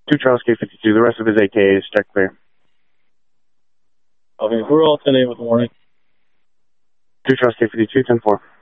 2 Charles K52. The rest of his AK is check clear. Okay, we're all 10-8 with the warning. 2 Charles K52, 10-4.